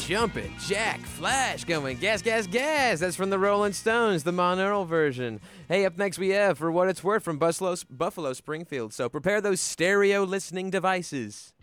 jumping, Jack Flash going gas, gas, gas. That's from the Rolling Stones, the monaural version. Hey, up next we have For What It's Worth from Buffalo Springfield. So prepare those stereo listening devices.